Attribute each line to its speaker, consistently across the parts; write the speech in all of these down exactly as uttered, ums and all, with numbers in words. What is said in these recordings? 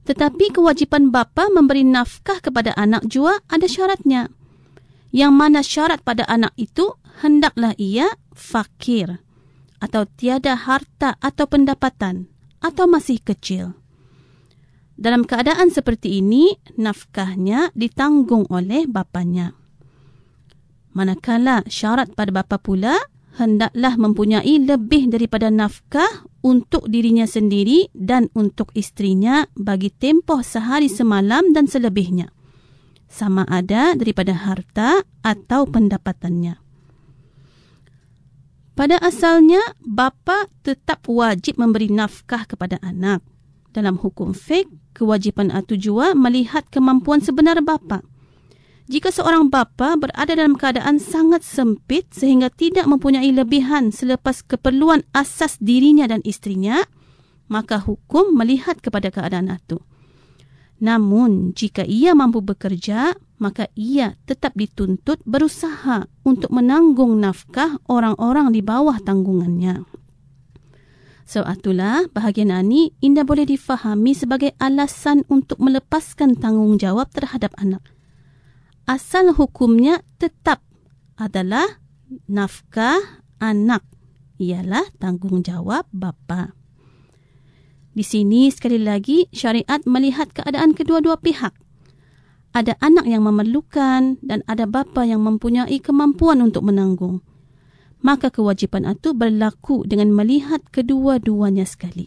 Speaker 1: Tetapi kewajipan bapa memberi nafkah kepada anak jua ada syaratnya. Yang mana syarat pada anak itu hendaklah ia fakir atau tiada harta atau pendapatan atau masih kecil. Dalam keadaan seperti ini, nafkahnya ditanggung oleh bapanya. Manakala syarat pada bapa pula, hendaklah mempunyai lebih daripada nafkah untuk dirinya sendiri dan untuk isterinya bagi tempoh sehari semalam dan selebihnya, sama ada daripada harta atau pendapatannya. Pada asalnya, bapa tetap wajib memberi nafkah kepada anak. Dalam hukum fiqh, kewajipan itu jua melihat kemampuan sebenar bapa. Jika seorang bapa berada dalam keadaan sangat sempit sehingga tidak mempunyai lebihan selepas keperluan asas dirinya dan isterinya, maka hukum melihat kepada keadaan itu. Namun, jika ia mampu bekerja, maka ia tetap dituntut berusaha untuk menanggung nafkah orang-orang di bawah tanggungannya. So, itulah bahagian ini indah boleh difahami sebagai alasan untuk melepaskan tanggungjawab terhadap anak. Asal hukumnya tetap adalah nafkah anak ialah tanggungjawab bapa. Di sini sekali lagi syariat melihat keadaan kedua-dua pihak. Ada anak yang memerlukan dan ada bapa yang mempunyai kemampuan untuk menanggung. Maka kewajipan itu berlaku dengan melihat kedua-duanya sekali.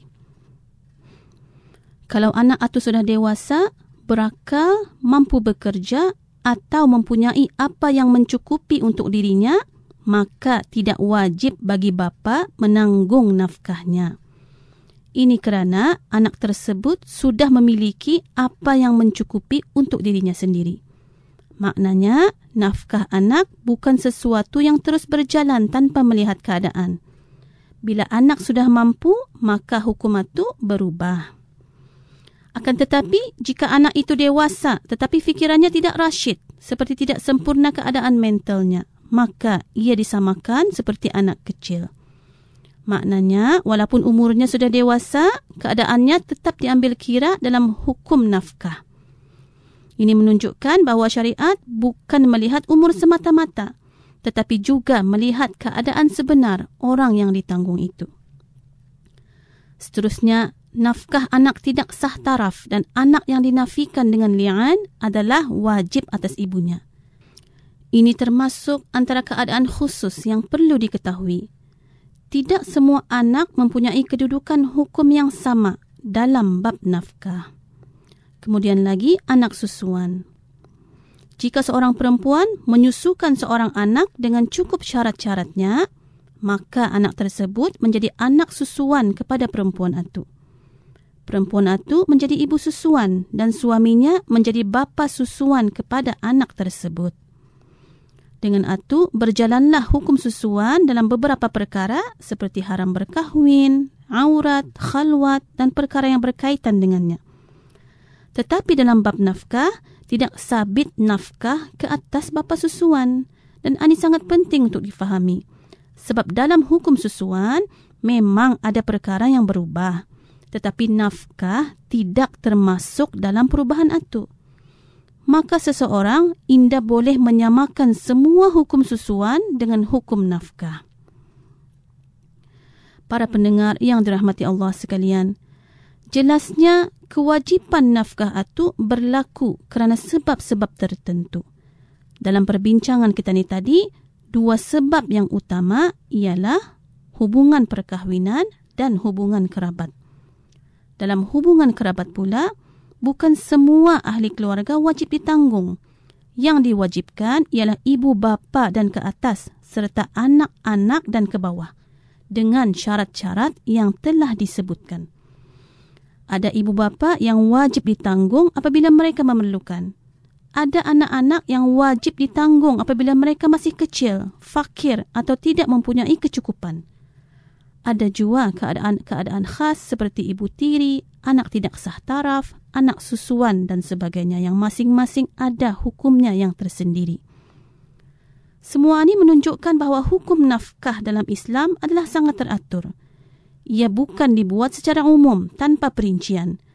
Speaker 1: Kalau anak itu sudah dewasa, berakal, mampu bekerja atau mempunyai apa yang mencukupi untuk dirinya, maka tidak wajib bagi bapa menanggung nafkahnya. Ini kerana anak tersebut sudah memiliki apa yang mencukupi untuk dirinya sendiri. Maknanya, nafkah anak bukan sesuatu yang terus berjalan tanpa melihat keadaan. Bila anak sudah mampu, maka hukum itu berubah. Akan tetapi, jika anak itu dewasa tetapi fikirannya tidak rasyid, seperti tidak sempurna keadaan mentalnya, maka ia disamakan seperti anak kecil. Maknanya, walaupun umurnya sudah dewasa, keadaannya tetap diambil kira dalam hukum nafkah. Ini menunjukkan bahawa syariat bukan melihat umur semata-mata, tetapi juga melihat keadaan sebenar orang yang ditanggung itu. Seterusnya, nafkah anak tidak sah taraf dan anak yang dinafikan dengan li'an adalah wajib atas ibunya. Ini termasuk antara keadaan khusus yang perlu diketahui. Tidak semua anak mempunyai kedudukan hukum yang sama dalam bab nafkah. Kemudian lagi, anak susuan. Jika seorang perempuan menyusukan seorang anak dengan cukup syarat-syaratnya, maka anak tersebut menjadi anak susuan kepada perempuan itu. Perempuan itu menjadi ibu susuan dan suaminya menjadi bapa susuan kepada anak tersebut. Dengan itu, berjalanlah hukum susuan dalam beberapa perkara seperti haram berkahwin, aurat, khalwat dan perkara yang berkaitan dengannya. Tetapi dalam bab nafkah, tidak sabit nafkah ke atas bapa susuan. Dan ini sangat penting untuk difahami. Sebab dalam hukum susuan, memang ada perkara yang berubah. Tetapi nafkah tidak termasuk dalam perubahan itu. Maka seseorang indah boleh menyamakan semua hukum susuan dengan hukum nafkah. Para pendengar yang dirahmati Allah sekalian, jelasnya kewajipan nafkah itu berlaku kerana sebab-sebab tertentu. Dalam perbincangan kita ni tadi, dua sebab yang utama ialah hubungan perkahwinan dan hubungan kerabat. Dalam hubungan kerabat pula, bukan semua ahli keluarga wajib ditanggung. Yang diwajibkan ialah ibu bapa dan ke atas serta anak-anak dan ke bawah dengan syarat-syarat yang telah disebutkan. Ada ibu bapa yang wajib ditanggung apabila mereka memerlukan. Ada anak-anak yang wajib ditanggung apabila mereka masih kecil, fakir atau tidak mempunyai kecukupan. Ada juga keadaan-keadaan khas seperti ibu tiri, anak tidak sah taraf, anak susuan dan sebagainya yang masing-masing ada hukumnya yang tersendiri. Semua ini menunjukkan bahawa hukum nafkah dalam Islam adalah sangat teratur. Ia bukan dibuat secara umum tanpa perincian,